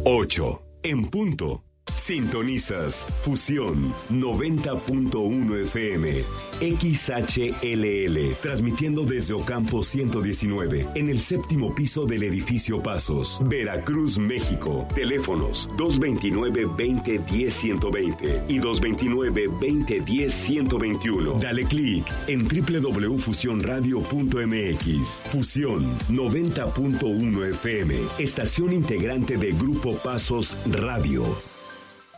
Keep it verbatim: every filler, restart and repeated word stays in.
ocho. En punto. Sintonizas Fusión noventa punto uno F M, X H L L, transmitiendo desde Ocampo ciento diecinueve, en el séptimo piso del edificio Pasos, Veracruz, México. Teléfonos dos veintinueve, veinte, diez, ciento veinte y dos veintinueve, veinte, diez, ciento veintiuno. Dale clic en doble u doble u doble u punto fusión radio punto m x. Fusión noventa punto uno F M, estación integrante de Grupo Pasos Radio.